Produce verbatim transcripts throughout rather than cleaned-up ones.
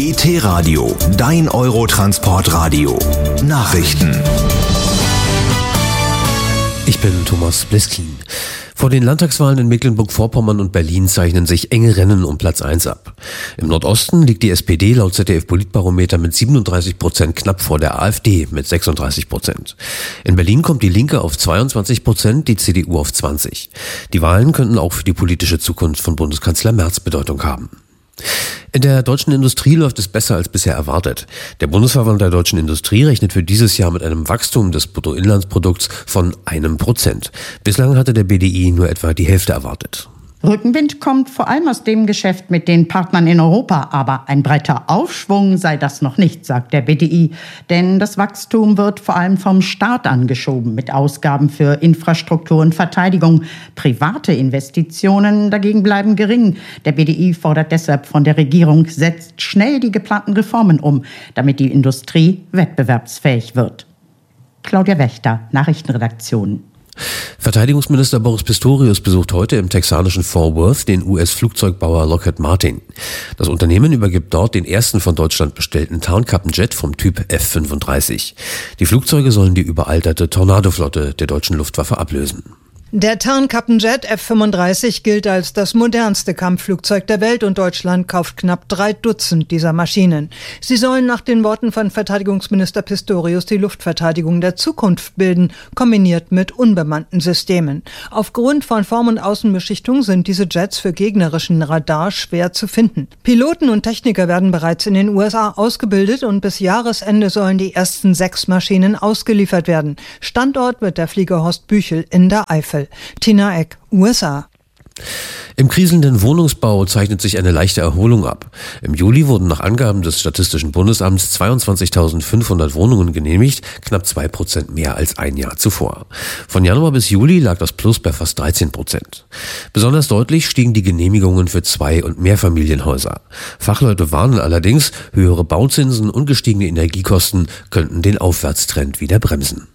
E T-Radio, dein Eurotransportradio. Nachrichten. Ich bin Thomas Bliskin. Vor den Landtagswahlen in Mecklenburg-Vorpommern und Berlin zeichnen sich enge Rennen um Platz eins ab. Im Nordosten liegt die S P D laut Z D F-Politbarometer mit siebenunddreißig Prozent knapp vor der AfD mit sechsunddreißig Prozent. In Berlin kommt die Linke auf zweiundzwanzig Prozent, die C D U auf zwanzig. Die Wahlen könnten auch für die politische Zukunft von Bundeskanzler Merz Bedeutung haben. In der deutschen Industrie läuft es besser als bisher erwartet. Der Bundesverband der deutschen Industrie rechnet für dieses Jahr mit einem Wachstum des Bruttoinlandsprodukts von einem Prozent. Bislang hatte der B D I nur etwa die Hälfte erwartet. Rückenwind kommt vor allem aus dem Geschäft mit den Partnern in Europa. Aber ein breiter Aufschwung sei das noch nicht, sagt der B D I. Denn das Wachstum wird vor allem vom Staat angeschoben mit Ausgaben für Infrastruktur und Verteidigung. Private Investitionen dagegen bleiben gering. Der B D I fordert deshalb von der Regierung, setzt schnell die geplanten Reformen um, damit die Industrie wettbewerbsfähig wird. Claudia Wächter, Nachrichtenredaktion. Verteidigungsminister Boris Pistorius besucht heute im texanischen Fort Worth den U S-Flugzeugbauer Lockheed Martin. Das Unternehmen übergibt dort den ersten von Deutschland bestellten Tarnkappenjet vom Typ F fünfunddreißig. Die Flugzeuge sollen die überalterte Tornado-Flotte der deutschen Luftwaffe ablösen. Der Tarnkappenjet F fünfunddreißig gilt als das modernste Kampfflugzeug der Welt und Deutschland kauft knapp drei Dutzend dieser Maschinen. Sie sollen nach den Worten von Verteidigungsminister Pistorius die Luftverteidigung der Zukunft bilden, kombiniert mit unbemannten Systemen. Aufgrund von Form- und Außenbeschichtung sind diese Jets für gegnerischen Radar schwer zu finden. Piloten und Techniker werden bereits in den U S A ausgebildet und bis Jahresende sollen die ersten sechs Maschinen ausgeliefert werden. Standort wird der Flieger Horst Büchel in der Eifel. Tina Eck, U S A. Im kriselnden Wohnungsbau zeichnet sich eine leichte Erholung ab. Im Juli wurden nach Angaben des Statistischen Bundesamts zweiundzwanzigtausendfünfhundert Wohnungen genehmigt, knapp zwei Prozent mehr als ein Jahr zuvor. Von Januar bis Juli lag das Plus bei fast dreizehn Prozent. Besonders deutlich stiegen die Genehmigungen für Zwei- und Mehrfamilienhäuser. Fachleute warnen allerdings, höhere Bauzinsen und gestiegene Energiekosten könnten den Aufwärtstrend wieder bremsen.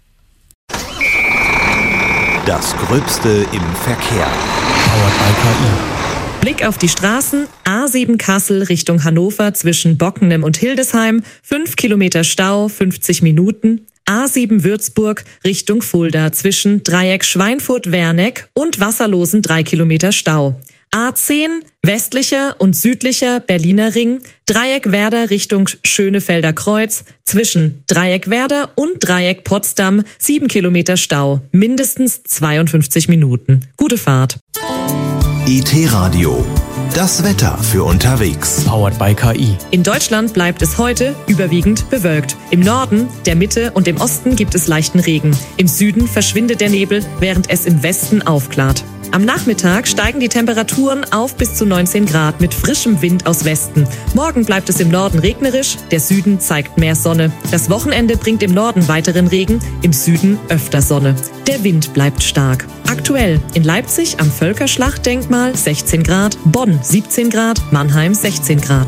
Das Gröbste im Verkehr. Powered by K I. Blick auf die Straßen. A sieben Kassel Richtung Hannover zwischen Bockenem und Hildesheim. fünf Kilometer Stau, fünfzig Minuten. A sieben Würzburg Richtung Fulda zwischen Dreieck Schweinfurt-Werneck und Wasserlosen drei Kilometer Stau. A zehn westlicher und südlicher Berliner Ring, Dreieck Werder Richtung Schönefelder Kreuz, zwischen Dreieck Werder und Dreieck Potsdam sieben Kilometer Stau, mindestens zweiundfünfzig Minuten. Gute Fahrt. E T-Radio, das Wetter für unterwegs. Powered by K I. In Deutschland bleibt es heute überwiegend bewölkt. Im Norden, der Mitte und im Osten gibt es leichten Regen. Im Süden verschwindet der Nebel, während es im Westen aufklart. Am Nachmittag steigen die Temperaturen auf bis zu neunzehn Grad mit frischem Wind aus Westen. Morgen bleibt es im Norden regnerisch, der Süden zeigt mehr Sonne. Das Wochenende bringt im Norden weiteren Regen, im Süden öfter Sonne. Der Wind bleibt stark. Aktuell in Leipzig am Völkerschlachtdenkmal sechzehn Grad, Bonn siebzehn Grad, Mannheim sechzehn Grad.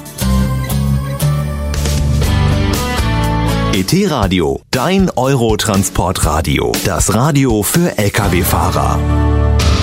E T-Radio, dein Eurotransportradio. Das Radio für L K W-Fahrer.